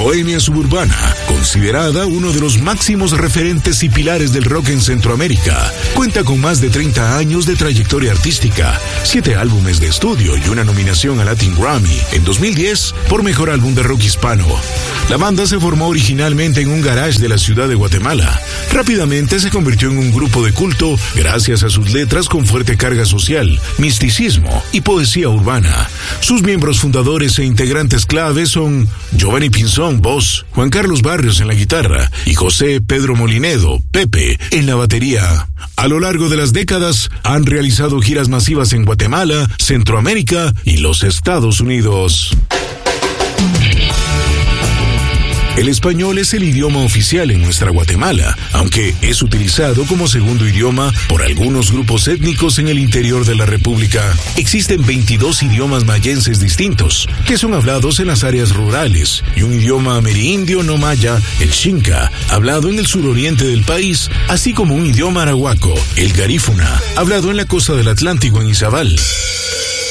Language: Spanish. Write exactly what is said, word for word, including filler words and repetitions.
Bohemia Suburbana, considerada uno de los máximos referentes y pilares del rock en Centroamérica, cuenta con más de treinta años de trayectoria artística, siete álbumes de estudio y una nominación a Latin Grammy en dos mil diez por Mejor Álbum de Rock Hispano. La banda se formó originalmente en un garage de la ciudad de Guatemala. Rápidamente se convirtió en un grupo de culto gracias a sus letras con fuerte carga social, misticismo y poesía urbana. Sus miembros fundadores e integrantes clave son Giovanni Pinzón, voz, Juan Carlos Barrios en la guitarra y José Pedro Molinedo, Pepe, en la batería. A lo largo de las décadas han realizado giras masivas en Guatemala, Centroamérica y los Estados Unidos. El español es el idioma oficial en nuestra Guatemala, aunque es utilizado como segundo idioma por algunos grupos étnicos en el interior de la República. Existen veintidós idiomas mayenses distintos, que son hablados en las áreas rurales, y un idioma amerindio no maya, el xinca, hablado en el suroriente del país, así como un idioma arahuaco, el garífuna, hablado en la costa del Atlántico en Izabal.